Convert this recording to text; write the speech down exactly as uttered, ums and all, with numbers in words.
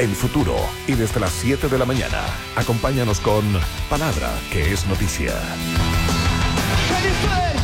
el futuro. Y desde las siete de la mañana, acompáñanos con Palabra que es noticia. Ready,